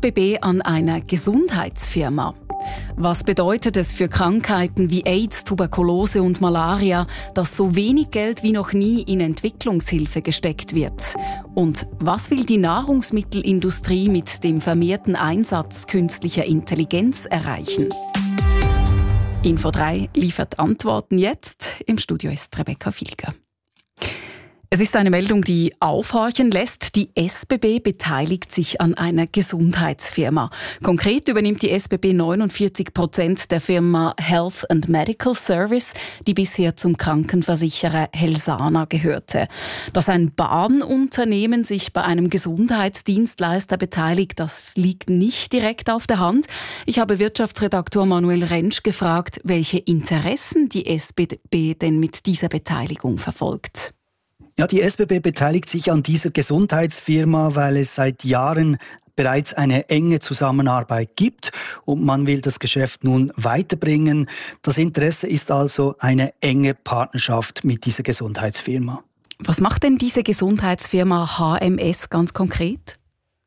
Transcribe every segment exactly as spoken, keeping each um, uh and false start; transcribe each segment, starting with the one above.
B B an eine Gesundheitsfirma. Was bedeutet es für Krankheiten wie AIDS, Tuberkulose und Malaria, dass so wenig Geld wie noch nie in Entwicklungshilfe gesteckt wird? Und was will die Nahrungsmittelindustrie mit dem vermehrten Einsatz künstlicher Intelligenz erreichen? Info drei liefert Antworten jetzt. Im Studio ist Rebecca Filger. Es ist eine Meldung, die aufhorchen lässt. Die S B B beteiligt sich an einer Gesundheitsfirma. Konkret übernimmt die S B B neunundvierzig Prozent der Firma Health and Medical Service, die bisher zum Krankenversicherer Helsana gehörte. Dass ein Bahnunternehmen sich bei einem Gesundheitsdienstleister beteiligt, das liegt nicht direkt auf der Hand. Ich habe Wirtschaftsredaktor Manuel Rentsch gefragt, welche Interessen die S B B denn mit dieser Beteiligung verfolgt. Ja, die S B B beteiligt sich an dieser Gesundheitsfirma, weil es seit Jahren bereits eine enge Zusammenarbeit gibt und man will das Geschäft nun weiterbringen. Das Interesse ist also eine enge Partnerschaft mit dieser Gesundheitsfirma. Was macht denn diese Gesundheitsfirma H M S ganz konkret?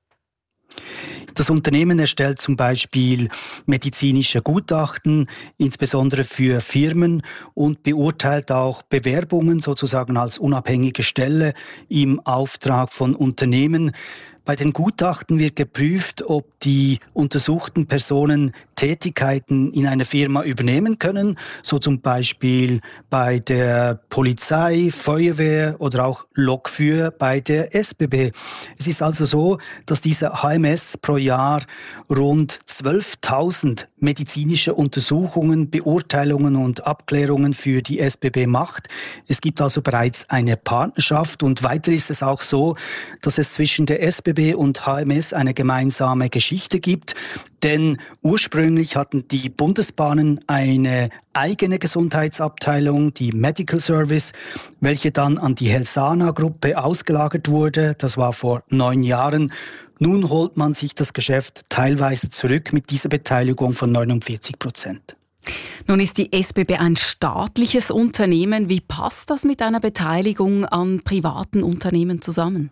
Das Unternehmen erstellt zum Beispiel medizinische Gutachten, insbesondere für Firmen, und beurteilt auch Bewerbungen sozusagen als unabhängige Stelle im Auftrag von Unternehmen. Bei den Gutachten wird geprüft, ob die untersuchten Personen Tätigkeiten in einer Firma übernehmen können, so zum Beispiel bei der Polizei, Feuerwehr oder auch Lokführer bei der S B B. Es ist also so, dass diese H M S pro Jahr rund zwölftausend medizinische Untersuchungen, Beurteilungen und Abklärungen für die S B B macht. Es gibt also bereits eine Partnerschaft und weiter ist es auch so, dass es zwischen der S B B und H M S eine gemeinsame Geschichte gibt. Denn ursprünglich hatten die Bundesbahnen eine eigene Gesundheitsabteilung, die Medical Service, welche dann an die Helsana-Gruppe ausgelagert wurde. Das war vor neun Jahren. Nun holt man sich das Geschäft teilweise zurück mit dieser Beteiligung von neunundvierzig Prozent. Nun ist die S B B ein staatliches Unternehmen. Wie passt das mit einer Beteiligung an privaten Unternehmen zusammen?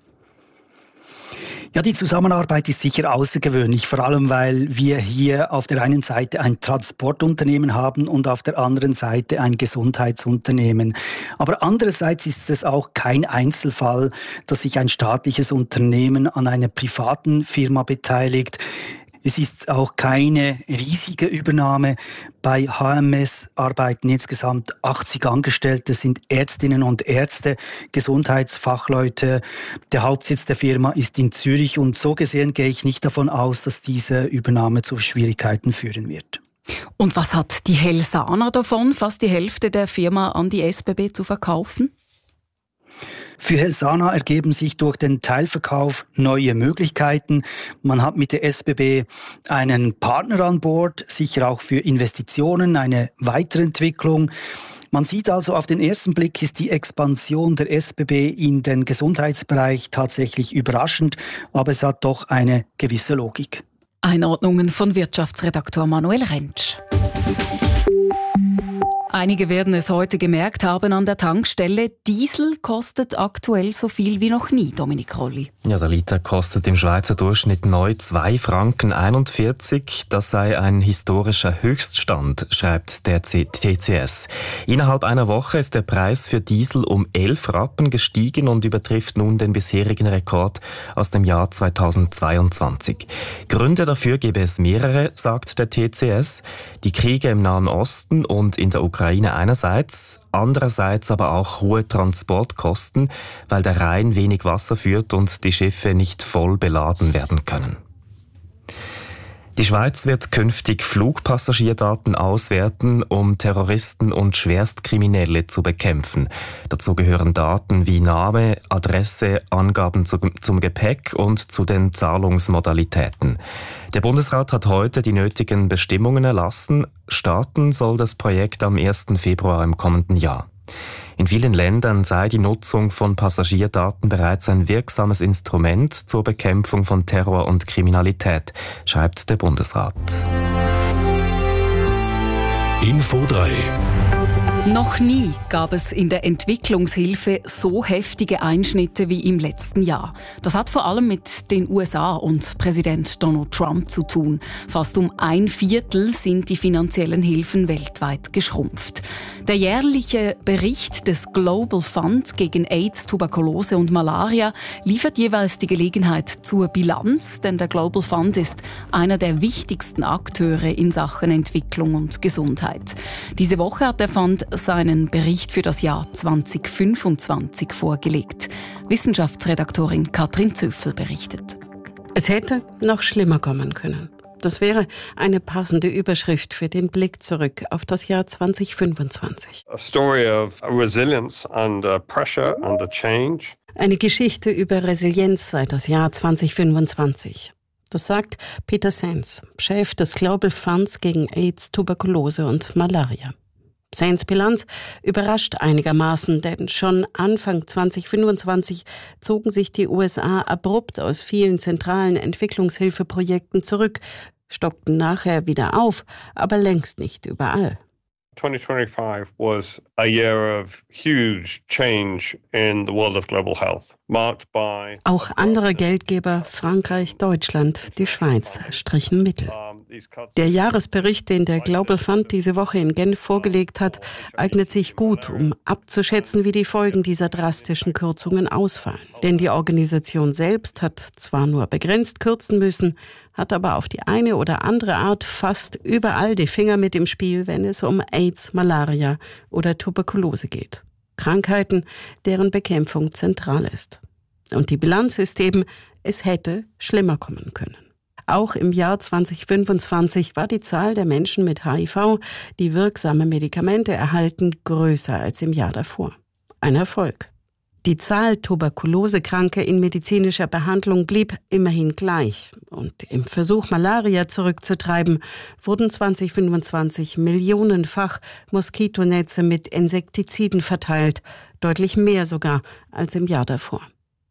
Ja, die Zusammenarbeit ist sicher außergewöhnlich, vor allem weil wir hier auf der einen Seite ein Transportunternehmen haben und auf der anderen Seite ein Gesundheitsunternehmen. Aber andererseits ist es auch kein Einzelfall, dass sich ein staatliches Unternehmen an einer privaten Firma beteiligt. Es ist auch keine riesige Übernahme. Bei H M S arbeiten insgesamt achtzig Angestellte, sind Ärztinnen und Ärzte, Gesundheitsfachleute. Der Hauptsitz der Firma ist in Zürich und so gesehen gehe ich nicht davon aus, dass diese Übernahme zu Schwierigkeiten führen wird. Und was hat die Helsana davon, fast die Hälfte der Firma an die S B B zu verkaufen? Für Helsana ergeben sich durch den Teilverkauf neue Möglichkeiten. Man hat mit der S B B einen Partner an Bord, sicher auch für Investitionen, eine Weiterentwicklung. Man sieht also, auf den ersten Blick ist die Expansion der S B B in den Gesundheitsbereich tatsächlich überraschend, aber es hat doch eine gewisse Logik. Einordnungen von Wirtschaftsredaktor Manuel Rentsch. Einige werden es heute gemerkt haben an der Tankstelle. Diesel kostet aktuell so viel wie noch nie, Dominik Rolli. Ja, der Liter kostet im Schweizer Durchschnitt neu zwei Franken einundvierzig. Das sei ein historischer Höchststand, schreibt der T C S. Innerhalb einer Woche ist der Preis für Diesel um elf Rappen gestiegen und übertrifft nun den bisherigen Rekord aus dem Jahr zweitausendzweiundzwanzig. Gründe dafür gebe es mehrere, sagt der T C S. Die Kriege im Nahen Osten und in der Ukraine einerseits, andererseits aber auch hohe Transportkosten, weil der Rhein wenig Wasser führt und die Schiffe nicht voll beladen werden können. Die Schweiz wird künftig Flugpassagierdaten auswerten, um Terroristen und Schwerstkriminelle zu bekämpfen. Dazu gehören Daten wie Name, Adresse, Angaben zu, zum Gepäck und zu den Zahlungsmodalitäten. Der Bundesrat hat heute die nötigen Bestimmungen erlassen. Starten soll das Projekt am ersten Februar im kommenden Jahr. In vielen Ländern sei die Nutzung von Passagierdaten bereits ein wirksames Instrument zur Bekämpfung von Terror und Kriminalität, schreibt der Bundesrat. Info drei Noch nie gab es in der Entwicklungshilfe so heftige Einschnitte wie im letzten Jahr. Das hat vor allem mit den U S A und Präsident Donald Trump zu tun. Fast um ein Viertel sind die finanziellen Hilfen weltweit geschrumpft. Der jährliche Bericht des Global Fund gegen AIDS, Tuberkulose und Malaria liefert jeweils die Gelegenheit zur Bilanz, denn der Global Fund ist einer der wichtigsten Akteure in Sachen Entwicklung und Gesundheit. Diese Woche hat der Fund seinen Bericht für das Jahr zwanzig fünfundzwanzig vorgelegt. Wissenschaftsredaktorin Katrin Zöffel berichtet. Es hätte noch schlimmer kommen können. Das wäre eine passende Überschrift für den Blick zurück auf das Jahr zwanzig fünfundzwanzig. A story of resilience under pressure, under change. Eine Geschichte über Resilienz sei das Jahr zwanzig fünfundzwanzig. Das sagt Peter Sands, Chef des Global Funds gegen AIDS, Tuberkulose und Malaria. Sands Bilanz überrascht einigermaßen, denn schon Anfang zwanzig fünfundzwanzig zogen sich die U S A abrupt aus vielen zentralen Entwicklungshilfeprojekten zurück, stockten nachher wieder auf, aber längst nicht überall. twenty twenty-five was a year of huge change in the world of global health, marked by... Auch andere Geldgeber, Frankreich, Deutschland, die Schweiz, strichen Mittel. Der Jahresbericht, den der Global Fund diese Woche in Genf vorgelegt hat, eignet sich gut, um abzuschätzen, wie die Folgen dieser drastischen Kürzungen ausfallen. Denn die Organisation selbst hat zwar nur begrenzt kürzen müssen, hat aber auf die eine oder andere Art fast überall die Finger mit im Spiel, wenn es um AIDS, Malaria oder Tuberkulose geht. Krankheiten, deren Bekämpfung zentral ist. Und die Bilanz ist eben, es hätte schlimmer kommen können. Auch im Jahr zwanzig fünfundzwanzig war die Zahl der Menschen mit H I V, die wirksame Medikamente erhalten, größer als im Jahr davor. Ein Erfolg. Die Zahl Tuberkulosekranke in medizinischer Behandlung blieb immerhin gleich. Und im Versuch, Malaria zurückzutreiben, wurden zwanzig fünfundzwanzig millionenfach Moskitonetze mit Insektiziden verteilt, deutlich mehr sogar als im Jahr davor.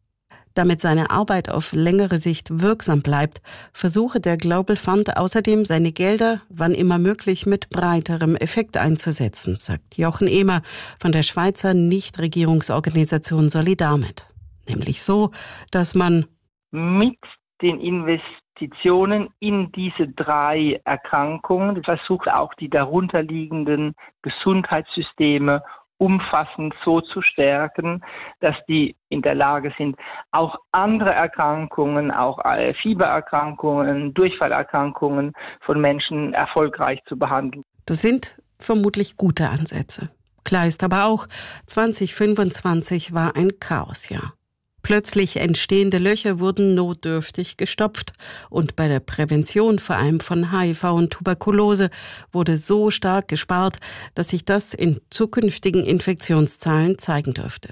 Damit seine Arbeit auf längere Sicht wirksam bleibt, versuche der Global Fund außerdem, seine Gelder, wann immer möglich, mit breiterem Effekt einzusetzen, sagt Jochen Ehmer von der Schweizer Nichtregierungsorganisation Solidarmed. Nämlich so, dass man mit den Investitionen in diese drei Erkrankungen versucht, auch die darunterliegenden Gesundheitssysteme umfassend so zu stärken, dass die in der Lage sind, auch andere Erkrankungen, auch Fiebererkrankungen, Durchfallerkrankungen von Menschen erfolgreich zu behandeln. Das sind vermutlich gute Ansätze. Klar ist aber auch, zwanzig fünfundzwanzig war ein Chaosjahr. Plötzlich entstehende Löcher wurden notdürftig gestopft und bei der Prävention vor allem von H I V und Tuberkulose wurde so stark gespart, dass sich das in zukünftigen Infektionszahlen zeigen dürfte.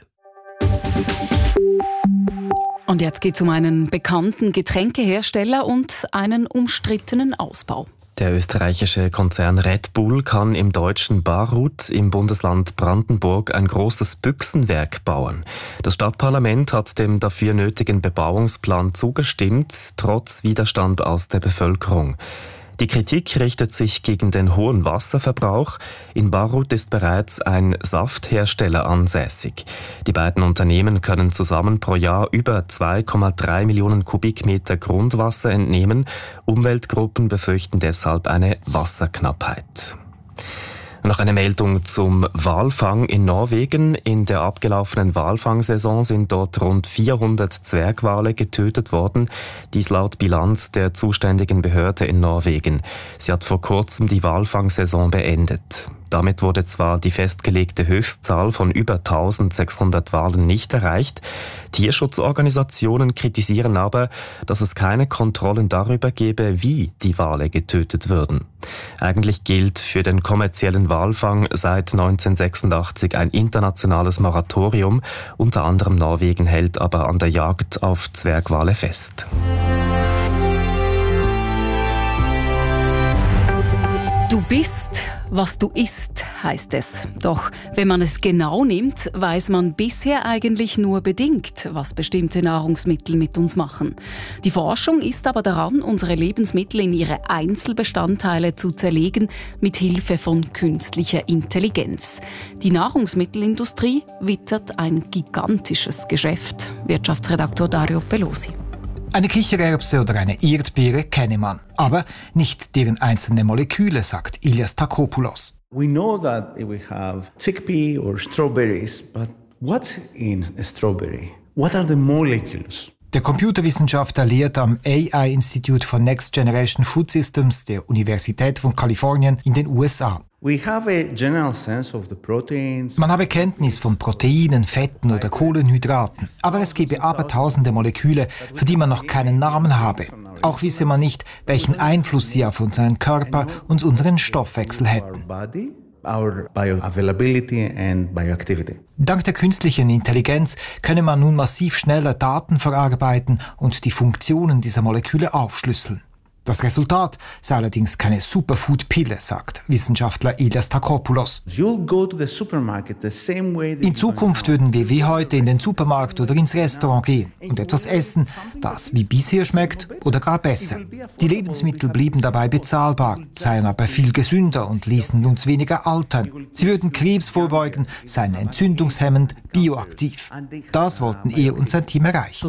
Und jetzt geht es um einen bekannten Getränkehersteller und einen umstrittenen Ausbau. Der österreichische Konzern Red Bull kann im deutschen Barut im Bundesland Brandenburg ein großes Büchsenwerk bauen. Das Stadtparlament hat dem dafür nötigen Bebauungsplan zugestimmt, trotz Widerstand aus der Bevölkerung. Die Kritik richtet sich gegen den hohen Wasserverbrauch. In Barut ist bereits ein Safthersteller ansässig. Die beiden Unternehmen können zusammen pro Jahr über zwei Komma drei Millionen Kubikmeter Grundwasser entnehmen. Umweltgruppen befürchten deshalb eine Wasserknappheit. Noch eine Meldung zum Walfang in Norwegen. In der abgelaufenen Walfangsaison sind dort rund vierhundert Zwergwale getötet worden. Dies laut Bilanz der zuständigen Behörde in Norwegen. Sie hat vor kurzem die Walfangsaison beendet. Damit wurde zwar die festgelegte Höchstzahl von über eintausendsechshundert Walen nicht erreicht. Tierschutzorganisationen kritisieren aber, dass es keine Kontrollen darüber gebe, wie die Wale getötet würden. Eigentlich gilt für den kommerziellen Walfang seit neunzehnhundertsechsundachtzig ein internationales Moratorium. Unter anderem Norwegen hält aber an der Jagd auf Zwergwale fest. Du bist, was du isst, heißt es. Doch wenn man es genau nimmt, weiß man bisher eigentlich nur bedingt, was bestimmte Nahrungsmittel mit uns machen. Die Forschung ist aber daran, unsere Lebensmittel in ihre Einzelbestandteile zu zerlegen, mit Hilfe von künstlicher Intelligenz. Die Nahrungsmittelindustrie wittert ein gigantisches Geschäft. Wirtschaftsredaktor Dario Pelosi. Eine Kichererbse oder eine Erdbeere kenne man, aber nicht deren einzelne Moleküle, sagt Ilias Takopoulos. We know that we have chickpea or strawberries, but what's in a strawberry? What are the molecules? Der Computerwissenschaftler lehrt am A I Institute for Next Generation Food Systems der Universität von Kalifornien in den U S A. We have a general sense of the proteins. Man habe Kenntnis von Proteinen, Fetten oder Kohlenhydraten, aber es gebe abertausende Moleküle, für die man noch keinen Namen habe. Auch wisse man nicht, welchen Einfluss sie auf unseren Körper und unseren Stoffwechsel hätten. Our bioavailability and bioactivity. Dank der künstlichen Intelligenz könne man nun massiv schneller Daten verarbeiten und die Funktionen dieser Moleküle aufschlüsseln. Das Resultat sei allerdings keine Superfood-Pille, sagt Wissenschaftler Ilias Takopoulos. In Zukunft würden wir wie heute in den Supermarkt oder ins Restaurant gehen und etwas essen, das wie bisher schmeckt oder gar besser. Die Lebensmittel blieben dabei bezahlbar, seien aber viel gesünder und ließen uns weniger altern. Sie würden Krebs vorbeugen, seien entzündungshemmend, bioaktiv. Das wollten er und sein Team erreichen.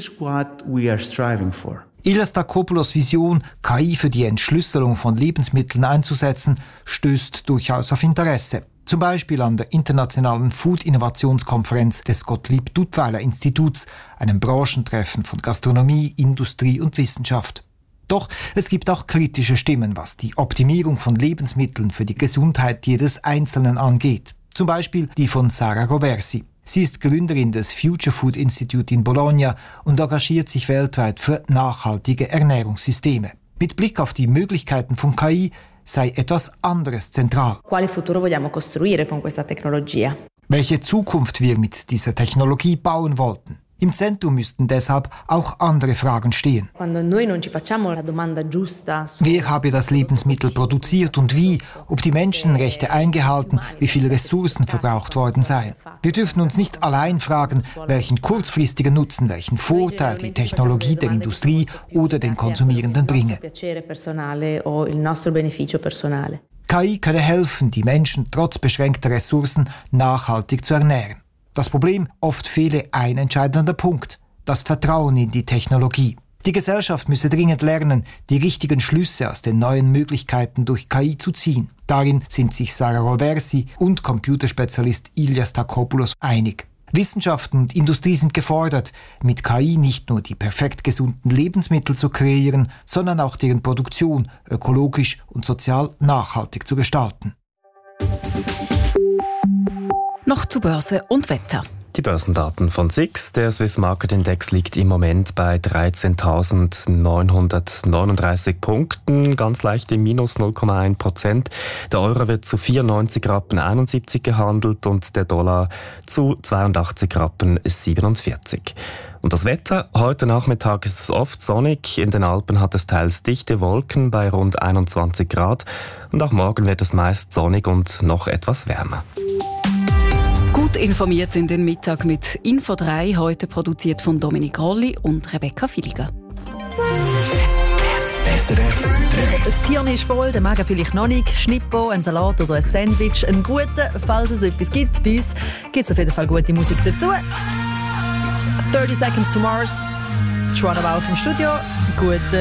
Ilias Takopoulos' Vision, K I für die Entschlüsselung von Lebensmitteln einzusetzen, stößt durchaus auf Interesse. Zum Beispiel an der internationalen Food-Innovationskonferenz des Gottlieb-Duttweiler-Instituts, einem Branchentreffen von Gastronomie, Industrie und Wissenschaft. Doch es gibt auch kritische Stimmen, was die Optimierung von Lebensmitteln für die Gesundheit jedes Einzelnen angeht. Zum Beispiel die von Sara Roversi. Sie ist Gründerin des Future Food Institute in Bologna und engagiert sich weltweit für nachhaltige Ernährungssysteme. Mit Blick auf die Möglichkeiten von K I sei etwas anderes zentral. Quale futuro vogliamo costruire con questa tecnologia? Welche Zukunft wir mit dieser Technologie bauen wollten. Im Zentrum müssten deshalb auch andere Fragen stehen. Wer habe das Lebensmittel produziert und wie, ob die Menschenrechte eingehalten, wie viele Ressourcen verbraucht worden seien. Wir dürfen uns nicht allein fragen, welchen kurzfristigen Nutzen, welchen Vorteil die Technologie der Industrie oder den Konsumierenden bringe. K I könne helfen, die Menschen trotz beschränkter Ressourcen nachhaltig zu ernähren. Das Problem, oft fehle ein entscheidender Punkt, das Vertrauen in die Technologie. Die Gesellschaft müsse dringend lernen, die richtigen Schlüsse aus den neuen Möglichkeiten durch K I zu ziehen. Darin sind sich Sara Roversi und Computerspezialist Ilias Takopoulos einig. Wissenschaft und Industrie sind gefordert, mit K I nicht nur die perfekt gesunden Lebensmittel zu kreieren, sondern auch deren Produktion ökologisch und sozial nachhaltig zu gestalten. Noch zu Börse und Wetter. Die Börsendaten von S I X. Der Swiss Market Index liegt im Moment bei dreizehntausendneunhundertneununddreißig Punkten, ganz leicht im Minus null Komma eins Prozent. Der Euro wird zu vierundneunzig Rappen einundsiebzig gehandelt und der Dollar zu zweiundachtzig Rappen siebenundvierzig. Und das Wetter? Heute Nachmittag ist es oft sonnig. In den Alpen hat es teils dichte Wolken bei rund einundzwanzig Grad. Und auch morgen wird es meist sonnig und noch etwas wärmer. Gut informiert in den Mittag mit Info drei, heute produziert von Dominik Rolli und Rebecca Filiger. Das Hirn ist voll, der Magen vielleicht noch nicht. Schnippo, ein Salat oder ein Sandwich, einen guten, falls es etwas gibt. Bei uns gibt es auf jeden Fall gute Musik dazu. thirty Seconds to Mars, Joanna Bauch im Studio. Guten